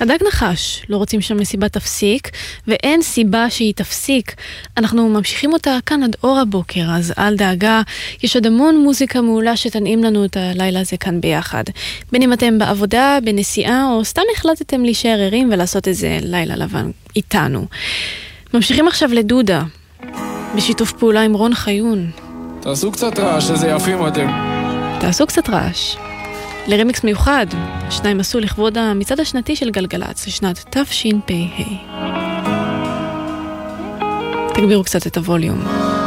הדג נחש, לא רוצים שם מסיבה תפסיק, ואין סיבה שהיא תפסיק. אנחנו ממשיכים אותה כאן עד אור הבוקר, אז אל דאגה, יש עוד המון מוזיקה מעולה שתנעים לנו את הלילה הזה כאן ביחד. בין אם אתם בעבודה, בנסיעה, או סתם החלטתם להישאר ערים ולעשות איזה לילה לבן איתנו. ממשיכים עכשיו לדודה, בשיתוף פעולה עם רון חיון. תעשו קצת רעש, איזה יפים אתם. תעשו קצת רעש. לרמיקס מיוחד, השניים עשו לכבוד המצעד השנתי של גלגלצ לשנת תשפ"ה. תגבירו קצת את הווליום.